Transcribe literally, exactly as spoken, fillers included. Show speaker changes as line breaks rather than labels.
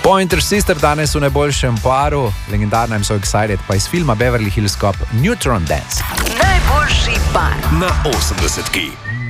Pointer Sister danes v najboljšem paru, legendarna I'm So Excited pa iz filma Beverly Hills Cop Neutron Dance.
Najboljši par
na osemdesetki.